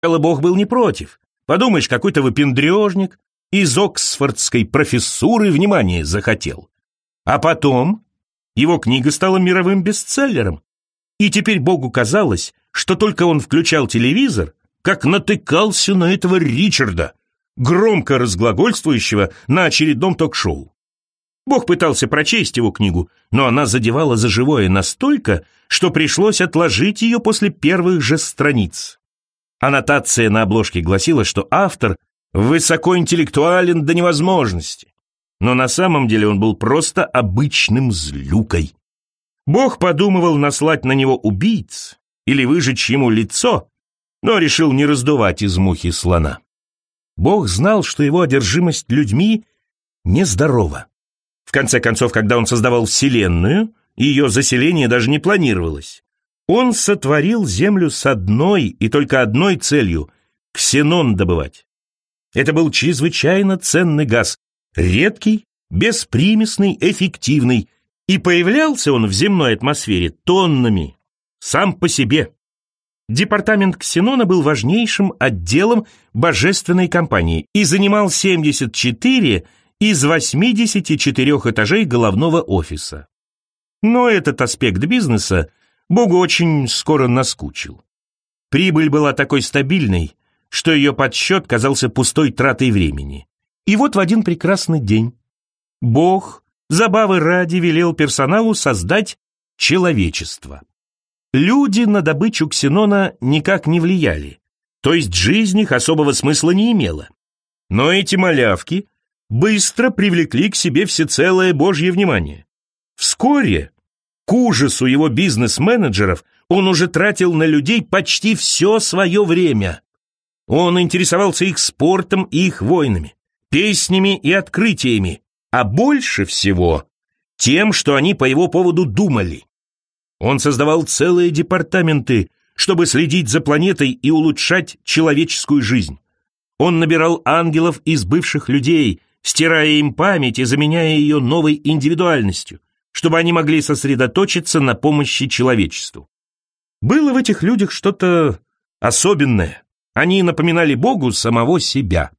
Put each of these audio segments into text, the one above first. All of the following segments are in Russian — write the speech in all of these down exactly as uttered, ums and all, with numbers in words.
Сначала Бог был не против. Подумаешь, какой-то выпендрежник из оксфордской профессуры внимание захотел. А потом его книга стала мировым бестселлером. И теперь Богу казалось, что только он включал телевизор, как натыкался на этого Ричарда, громко разглагольствующего на очередном ток-шоу. Бог пытался прочесть его книгу, но она задевала за живое настолько, что пришлось отложить ее после первых же страниц. Аннотация на обложке гласила, что автор высокоинтеллектуален до невозможности, но на самом деле он был просто обычным злюкой. Бог подумывал наслать на него убийц или выжечь ему лицо, но решил не раздувать из мухи слона. Бог знал, что его одержимость людьми нездорова. В конце концов, когда он создавал Вселенную, ее заселение даже не планировалось. Он сотворил Землю с одной и только одной целью — ксенон добывать. Это был чрезвычайно ценный газ, редкий, беспримесный, эффективный, и появлялся он в земной атмосфере тоннами, сам по себе. Департамент ксенона был важнейшим отделом божественной компании и занимал семьдесят четыре из восьмидесяти четырёх этажей головного офиса. Но этот аспект бизнеса Богу очень скоро наскучил. Прибыль была такой стабильной, что ее подсчет казался пустой тратой времени. И вот в один прекрасный день Бог, забавы ради, велел персоналу создать человечество. Люди на добычу ксенона никак не влияли, то есть жизнь их особого смысла не имела. Но эти малявки быстро привлекли к себе всецелое Божье внимание. Вскоре, к ужасу его бизнес-менеджеров, он уже тратил на людей почти все свое время. Он интересовался их спортом и их войнами, песнями и открытиями, а больше всего тем, что они по его поводу думали. Он создавал целые департаменты, чтобы следить за планетой и улучшать человеческую жизнь. Он набирал ангелов из бывших людей, стирая им память и заменяя ее новой индивидуальностью, чтобы они могли сосредоточиться на помощи человечеству. Было в этих людях что-то особенное. Они напоминали Богу самого себя.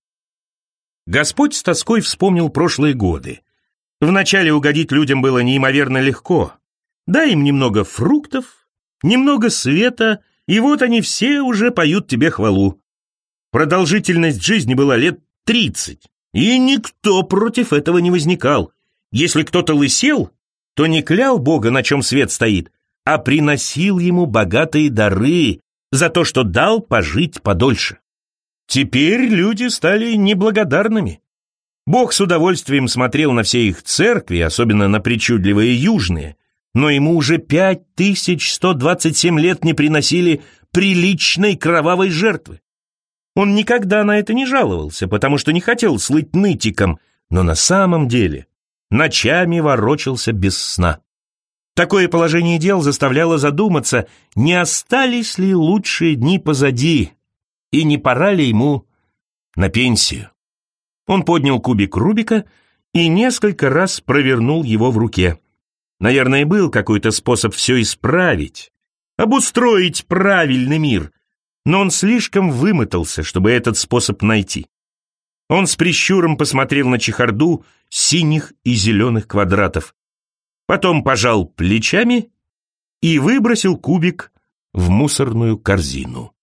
Господь с тоской вспомнил прошлые годы. Вначале угодить людям было неимоверно легко. Дай им немного фруктов, немного света, и вот они все уже поют тебе хвалу. Продолжительность жизни была лет тридцать, и никто против этого не возникал. Если кто-то лысел, то не клял Бога, на чем свет стоит, а приносил ему богатые дары за то, что дал пожить подольше. Теперь люди стали неблагодарными. Бог с удовольствием смотрел на все их церкви, особенно на причудливые южные, но ему уже пять тысяч сто двадцать семь лет не приносили приличной кровавой жертвы. Он никогда на это не жаловался, потому что не хотел слыть нытиком, но на самом деле ночами ворочался без сна. Такое положение дел заставляло задуматься, не остались ли лучшие дни позади, и не пора ли ему на пенсию. Он поднял кубик Рубика и несколько раз провернул его в руке. Наверное, был какой-то способ все исправить, обустроить правильный мир, но он слишком вымотался, чтобы этот способ найти. Он с прищуром посмотрел на чехарду синих и зеленых квадратов, потом пожал плечами и выбросил кубик в мусорную корзину.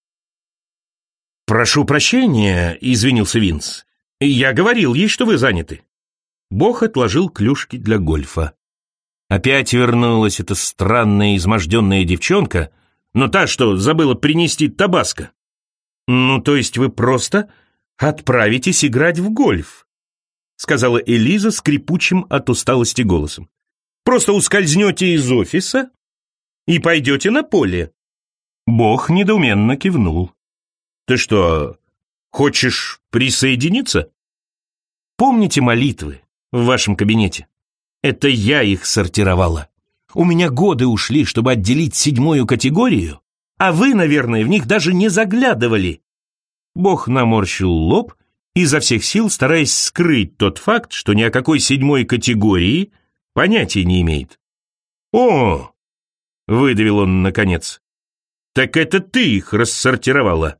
«Прошу прощения», — извинился Винс. «Я говорил ей, что вы заняты». Бог отложил клюшки для гольфа. Опять вернулась эта странная изможденная девчонка, но та, что забыла принести табаско. «Ну, то есть вы просто отправитесь играть в гольф», — сказала Элиза скрипучим от усталости голосом. «Просто ускользнете из офиса и пойдете на поле». Бог недоуменно кивнул. «Ты что, хочешь присоединиться?» «Помните молитвы в вашем кабинете? Это я их сортировала. У меня годы ушли, чтобы отделить седьмую категорию, а вы, наверное, в них даже не заглядывали». Бог наморщил лоб, изо всех сил стараясь скрыть тот факт, что ни о какой седьмой категории понятия не имеет. «О!» — выдавил он наконец. «Так это ты их рассортировала?»